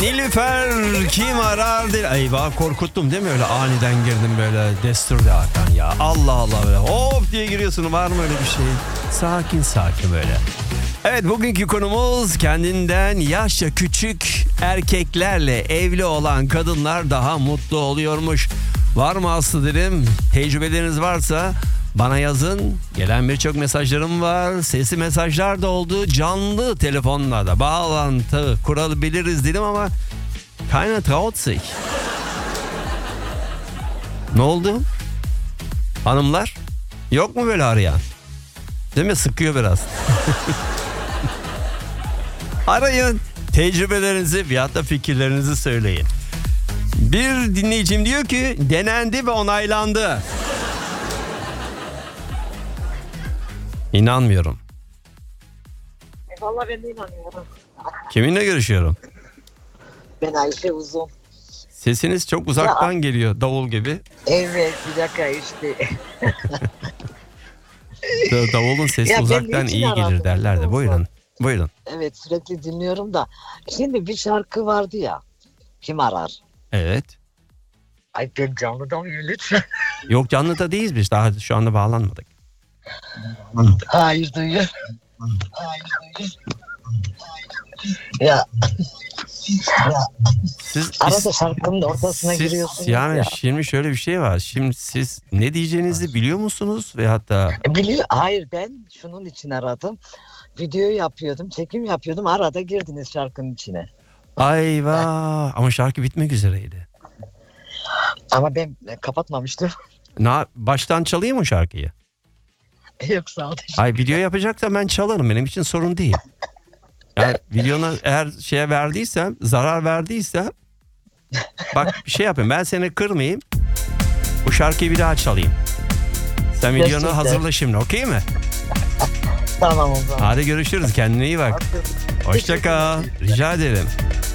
Nilüfer kim arar değil. Eyvah, korkuttum değil mi, öyle aniden girdim böyle destur ya Hakan ya. Allah Allah, böyle hop diye giriyorsun, var mı öyle bir şey? Sakin sakin böyle. Evet, bugünkü konumuz kendinden yaşça küçük erkeklerle evli olan kadınlar daha mutlu oluyormuş. Var mı Aslı derim, tecrübeleriniz varsa bana yazın. Gelen birçok mesajlarım var. Sesli mesajlar da oldu. Canlı telefonla da bağlantı kurabiliriz dedim ama keiner traut sich. Ne oldu? Hanımlar, yok mu böyle arayan? Değil mi? Sıkıyor biraz. Arayın. Tecrübelerinizi veyahut da fikirlerinizi söyleyin. Bir dinleyicim diyor ki denendi ve onaylandı. İnanmıyorum. Vallahi ben de inanmıyorum. Kiminle görüşüyorum? Ben Ayşe Uzun. Sesiniz çok uzaktan geliyor, davul gibi. Evet, bir dakika işte. Davulun sesi Ya ben uzaktan niçin iyi gelir aradım derler de. biliyor Buyurun. musun? Buyurun. Evet, sürekli dinliyorum da. Şimdi bir şarkı vardı ya. Kim arar? Evet. Ay ben canlıdan mıyım lütfen? Yok, canlıda değiliz biz. Daha şu anda bağlanmadık. Hayır duyuyor. Hayır duyuyor. Ya. Siz Arada şarkının ortasına siz, giriyorsunuz yani ya. şimdi şöyle bir şey var. Şimdi siz ne diyeceğinizi biliyor musunuz ve hatta Biliyor. Hayır, ben şunun için aradım. Video yapıyordum, çekim yapıyordum. Arada girdiniz şarkının içine. ayva, ama şarkı bitmek üzereydi. Ama ben kapatmamıştım. Baştan çalayım mı şarkıyı? Yok sağ ol. Ay, video yapacaksa ben çalarım, benim için sorun değil. Yani videona eğer şeye verdiysem, zarar verdiysem, bak bir şey yapayım, ben seni kırmayayım, bu şarkıyı bir daha çalayım. Sen videonu Gerçekten. hazırla şimdi, okey mi? Tamam o zaman. Hadi görüşürüz, kendine iyi bak. Hoşça kal, rica ederim.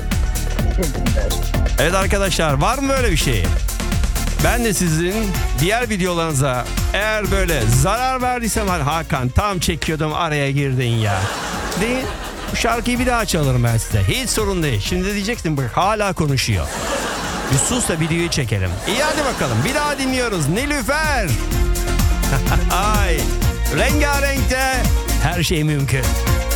Evet arkadaşlar, var mı böyle bir şey? Ben de sizin diğer videolarınıza eğer böyle zarar verdiysem, hani Hakan tam çekiyordum araya girdin ya deyin, bu şarkıyı bir daha çalarım ben size. Hiç sorun değil. Şimdi diyeceksin bak hala konuşuyor. Bir sus da videoyu çekelim. İyi, hadi bakalım. Bir daha dinliyoruz. Nilüfer. Ay, rengarenkte her şey mümkün.